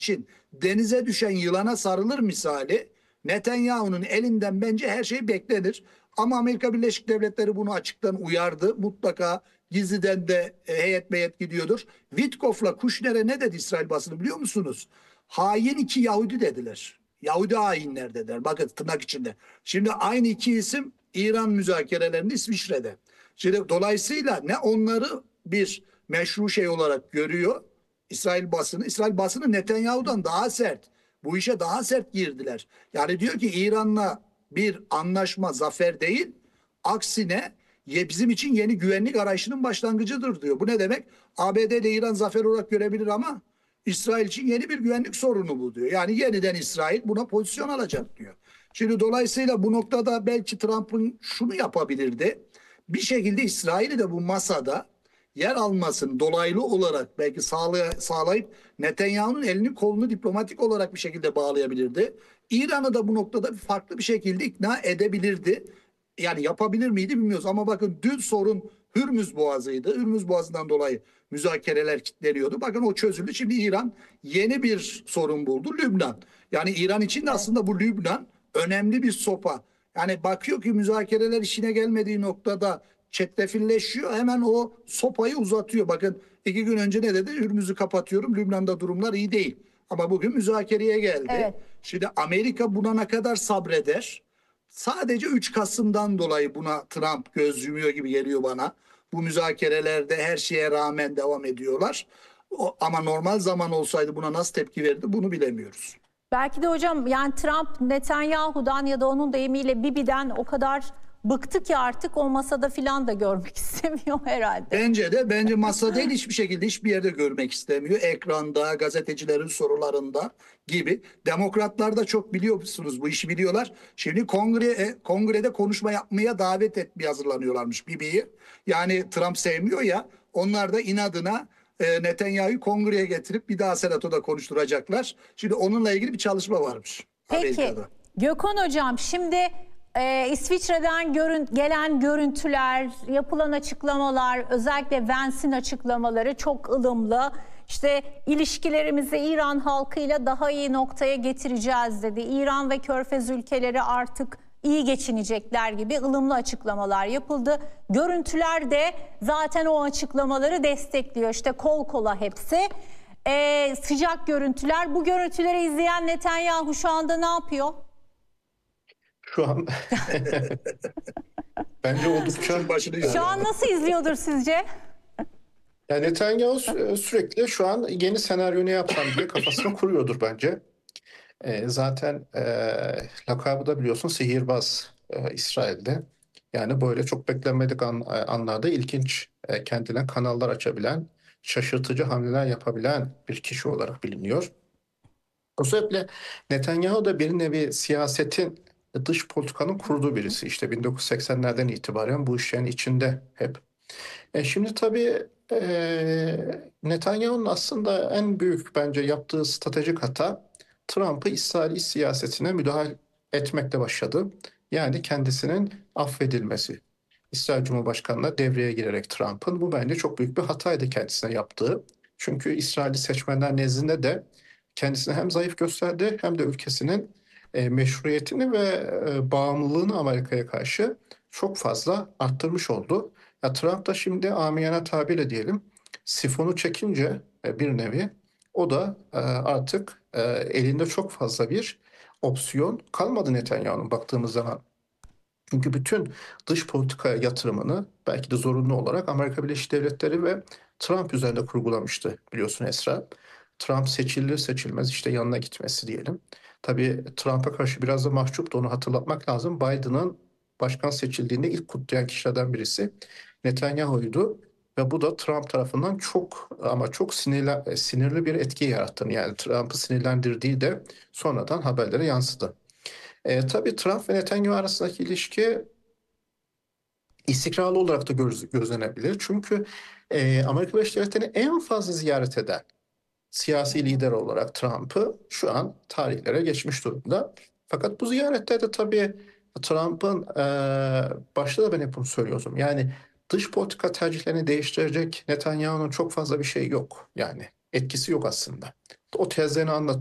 için denize düşen yılana sarılır misali Netanyahu'nun elinden bence her şey beklenir. Ama Amerika Birleşik Devletleri bunu açıktan uyardı. Mutlaka gizliden de heyet meyet gidiyordur. Witkoff'la Kushner'e ne dedi İsrail basını biliyor musunuz? Hain iki Yahudi dediler. Yahudi hainler dediler. Bakın tırnak içinde. Şimdi aynı iki isim İran müzakerelerinde İsviçre'de. Şimdi dolayısıyla ne onları bir meşru şey olarak görüyor İsrail basını Netanyahu'dan daha sert. Bu işe daha sert girdiler. Yani diyor ki İran'la bir anlaşma zafer değil, aksine bizim için yeni güvenlik arayışının başlangıcıdır diyor. Bu ne demek? ABD de İran zafer olarak görebilir ama İsrail için yeni bir güvenlik sorunu bu diyor. Yani yeniden İsrail buna pozisyon alacak diyor. Şimdi dolayısıyla bu noktada belki Trump'ın şunu yapabilirdi. Bir şekilde İsrail'i de bu masada yer almasını dolaylı olarak belki sağlayıp Netanyahu'nun elini kolunu diplomatik olarak bir şekilde bağlayabilirdi. İran'ı da bu noktada farklı bir şekilde ikna edebilirdi. Yani yapabilir miydi bilmiyoruz ama bakın dün sorun Hürmüz Boğazı'ydı. Hürmüz Boğazı'ndan dolayı müzakereler kilitleniyordu. Bakın o çözüldü. Şimdi İran yeni bir sorun buldu. Lübnan. Yani İran için de aslında bu Lübnan önemli bir sopa. Yani bakıyor ki müzakereler işine gelmediği noktada çetrefilleşiyor. Hemen o sopayı uzatıyor. Bakın 2 gün önce ne dedi? Hürmüz'ü kapatıyorum. Lübnan'da durumlar iyi değil. Ama bugün müzakereye geldi. Evet. Şimdi Amerika buna ne kadar sabreder? Sadece 3 Kasım'dan dolayı buna Trump göz yumuyor gibi geliyor bana. Bu müzakerelerde her şeye rağmen devam ediyorlar. Ama normal zaman olsaydı buna nasıl tepki verirdi bunu bilemiyoruz. Belki de hocam yani Trump Netanyahu'dan ya da onun deyimiyle Bibi'den o kadar bıktı ki artık o masada filan da görmek istemiyor herhalde. Bence masada değil hiçbir şekilde hiçbir yerde görmek istemiyor. Ekranda, gazetecilerin sorularında gibi. Demokratlar da çok biliyorsunuz bu işi biliyorlar. Şimdi kongrede konuşma yapmaya davet etmeye hazırlanıyorlarmış Bibi'yi. Yani Trump sevmiyor ya onlar da inadına Netanyahu'yu kongreye getirip bir daha senatoda konuşturacaklar. Şimdi onunla ilgili bir çalışma varmış Peki Amerika'da. Gökhan hocam şimdi İsviçre'den gelen görüntüler, yapılan açıklamalar, özellikle Vance'in açıklamaları çok ılımlı. İşte ilişkilerimizi İran halkıyla daha iyi noktaya getireceğiz dedi. İran ve Körfez ülkeleri artık iyi geçinecekler gibi ılımlı açıklamalar yapıldı. Görüntüler de zaten o açıklamaları destekliyor. İşte kol kola hepsi. Sıcak görüntüler. Bu görüntüleri izleyen Netanyahu şu anda ne yapıyor? Şu an bence oldukça Şu an nasıl izliyordur sizce? yani Netanyahu sürekli şu an yeni senaryo ne yapsam diye kafasını kuruyordur bence. Zaten lakabı da biliyorsun sihirbaz İsrail'de. Yani böyle çok beklenmedik anlarda ilginç kendine kanallar açabilen, şaşırtıcı hamleler yapabilen bir kişi olarak biliniyor. O sebeple Netanyahu da bir nevi siyasetin dış politikanın kurduğu birisi. İşte 1980'lerden itibaren bu işlerin içinde hep. Şimdi tabii Netanyahu'nun aslında en büyük bence yaptığı stratejik hata Trump'ı İsrail iç siyasetine müdahale etmekle başladı. Yani kendisinin affedilmesi. İsrail Cumhurbaşkanı'na devreye girerek Trump'ın bu bence çok büyük bir hataydı kendisine yaptığı. Çünkü İsrailli seçmenler nezdinde de kendisini hem zayıf gösterdi hem de ülkesinin meşruiyetini ve bağımlılığını Amerika'ya karşı çok fazla arttırmış oldu. Ya Trump da şimdi amiyane tabirle diyelim sifonu çekince bir nevi o da artık elinde çok fazla bir opsiyon kalmadı Netanyahu'nun baktığımız zaman. Çünkü bütün dış politika yatırımını belki de zorunlu olarak Amerika Birleşik Devletleri ve Trump üzerinde kurgulamıştı biliyorsun Esra. Trump seçilir seçilmez işte yanına gitmesi diyelim. Tabii Trump'a karşı biraz da mahcuptu onu hatırlatmak lazım. Biden'ın başkan seçildiğinde ilk kutlayan kişilerden birisi Netanyahu'ydu. Ve bu da Trump tarafından çok ama çok sinirli bir etki yarattı. Yani Trump'ı sinirlendirdiği de sonradan haberlere yansıdı. Tabii Trump ve Netanyahu arasındaki ilişki istikrarlı olarak da gözlenebilir. Çünkü Amerika Birleşik Devletleri'ni en fazla ziyaret eden siyasi lider olarak Trump'ı şu an tarihlere geçmiş durumda. Fakat bu ziyaretlerde tabii Trump'ın başta da ben hep bunu söylüyordum. Yani dış politika tercihlerini değiştirecek Netanyahu'nun çok fazla bir şey yok. Yani etkisi yok aslında. o tezlerini anlatıyor.